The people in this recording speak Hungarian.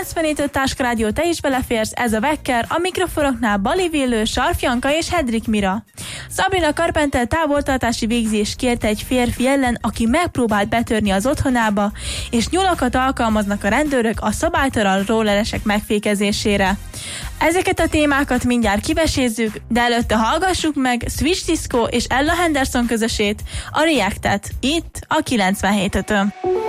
97.5 Táskarádió, te is beleférsz, ez a Vekker, a mikrofonoknál Bali Villő, Sarf Janka és Hedrik Mira. Sabrina Carpenter távoltartási végzést kérte egy férfi ellen, aki megpróbált betörni az otthonába, és nyulakat alkalmaznak a rendőrök a szabálytalan rolleresek megfékezésére. Ezeket a témákat mindjárt kivesézzük, de előtte hallgassuk meg Switch Disco és Ella Henderson közösét, a Reactet, itt a 97.5-ön.